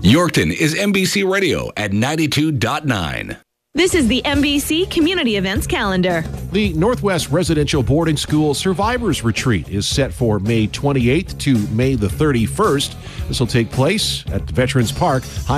Yorkton is NBC Radio at 92.9. This is the NBC Community Events Calendar. The Northwest Residential Boarding School Survivors Retreat is set for May 28th to May the 31st. This will take place at Veterans Park.